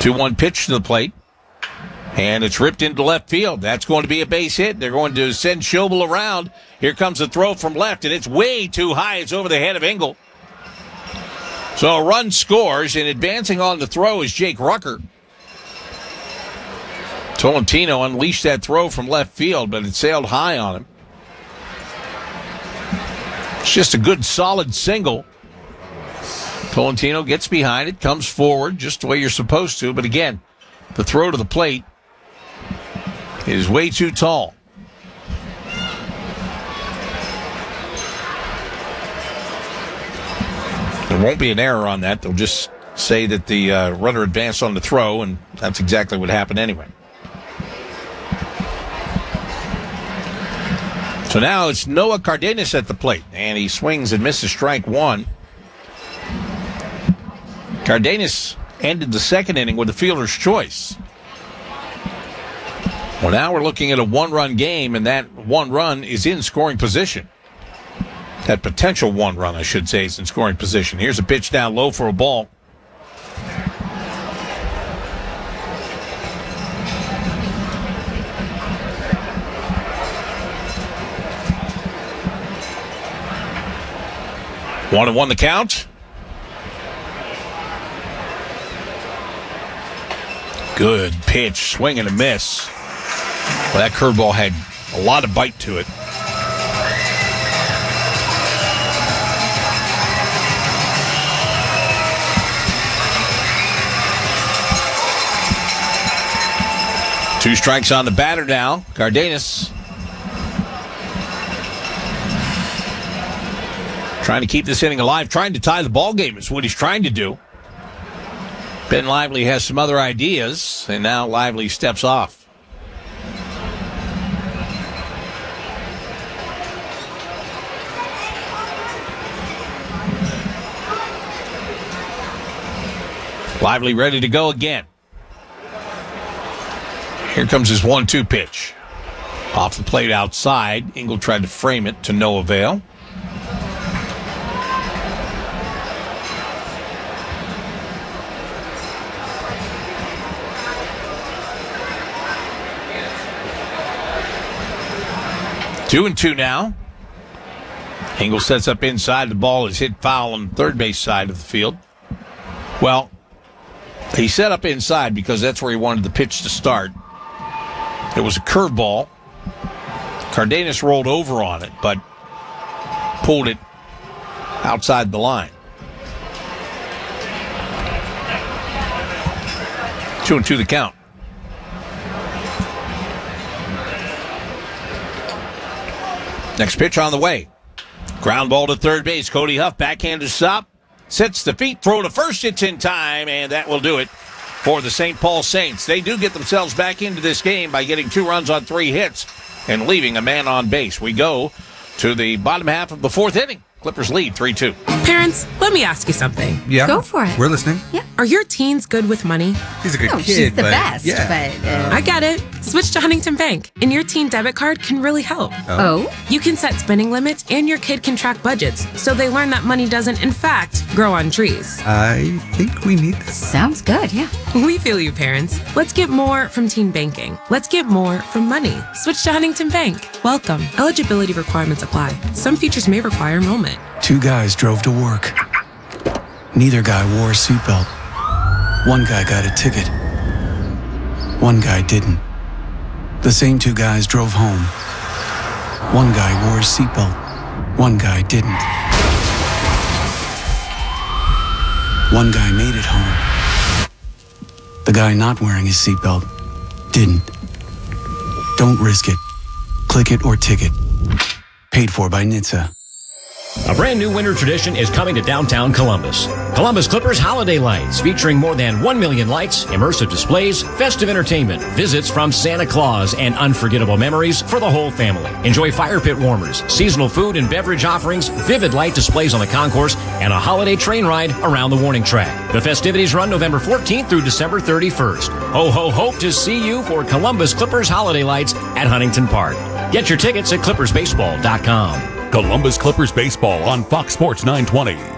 2-1 pitch to the plate. And it's ripped into left field. That's going to be a base hit. They're going to send Schobel around. Here comes the throw from left, and it's way too high. It's over the head of Engel. So a run scores, and advancing on the throw is Jake Rucker. Tolentino unleashed that throw from left field, but it sailed high on him. It's just a good, solid single. Tolentino gets behind it, comes forward just the way you're supposed to. But again, the throw to the plate is way too tall. There won't be an error on that. They'll just say that the runner advanced on the throw, and that's exactly what happened anyway. So now it's Noah Cardenas at the plate, and he swings and misses strike one. Cardenas ended the second inning with a fielder's choice. Well, now we're looking at a one-run game, and that one run is in scoring position. That potential one run, I should say, is in scoring position. Here's a pitch down low for a ball. One and one the count. Good pitch, swing and a miss. Well, that curveball had a lot of bite to it. Two strikes on the batter now. Cardenas trying to keep this inning alive, trying to tie the ball game is what he's trying to do. Ben Lively has some other ideas, and now Lively steps off. Lively ready to go again. Here comes his 1-2 pitch. Off the plate outside. Engel tried to frame it to no avail. Two and two now. Engel sets up inside. The ball is hit foul on the third base side of the field. Well, he set up inside because that's where he wanted the pitch to start. It was a curveball. Cardenas rolled over on it, but pulled it outside the line. 2-2 the count. Next pitch on the way. Ground ball to third base. Cody Huff backhander stop. Sets the feet, throw to first. It's in time, and that will do it for the St. Paul Saints. They do get themselves back into this game by getting 2 runs on 3 hits and leaving a man on base. We go to the bottom half of the fourth inning. Clippers lead 3-2. Parents, let me ask you something. Yeah. Go for it. We're listening. Yeah. Are your teens good with money? He's a good kid. She's the but best, yeah. but... I get it. Switch to Huntington Bank, and your teen debit card can really help. Oh? You can set spending limits, and your kid can track budgets, so they learn that money doesn't, in fact, grow on trees. I think we need this. Sounds good, yeah. We feel you, parents. Let's get more from teen banking. Let's get more from money. Switch to Huntington Bank. Welcome. Eligibility requirements apply. Some features may require enrollment. 2 guys drove to work. Neither guy wore a seatbelt. One guy got a ticket. One guy didn't. The same 2 guys drove home. One guy wore a seatbelt. One guy didn't. One guy made it home. The guy not wearing his seatbelt didn't. Don't risk it. Click it or ticket. Paid for by NHTSA. A brand new winter tradition is coming to downtown Columbus. Columbus Clippers Holiday Lights, featuring more than 1 million lights, immersive displays, festive entertainment, visits from Santa Claus, and unforgettable memories for the whole family. Enjoy fire pit warmers, seasonal food and beverage offerings, vivid light displays on the concourse, and a holiday train ride around the warning track. The festivities run November 14th through December 31st. Ho, ho, hope to see you for Columbus Clippers Holiday Lights at Huntington Park. Get your tickets at clippersbaseball.com. Columbus Clippers Baseball on Fox Sports 920.